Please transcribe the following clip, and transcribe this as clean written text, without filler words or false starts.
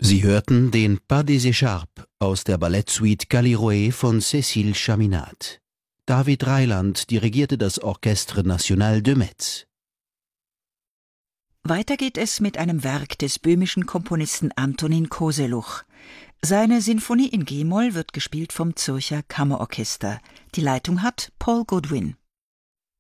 Sie hörten den Pas des Écharpes aus der Ballettsuite Galiroé von Cécile Chaminade. David Reiland dirigierte das Orchestre National de Metz. Weiter geht es mit einem Werk des böhmischen Komponisten Antonín Kozeluch. Seine Sinfonie in G-Moll wird gespielt vom Zürcher Kammerorchester. Die Leitung hat Paul Goodwin.